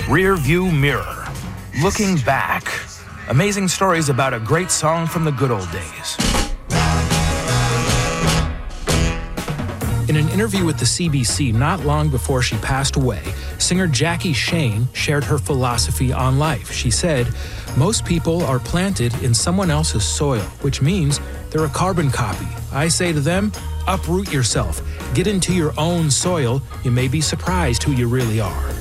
Rear View Mirror. Looking back. Amazing stories about a great song from the good old days. In an interview with the CBC not long before she passed away, singer Jackie Shane shared her philosophy on life. She said, "Most people are planted in someone else's soil, which means they're a carbon copy. I say to them, uproot yourself. Get into your own soil. You may be surprised who you really are."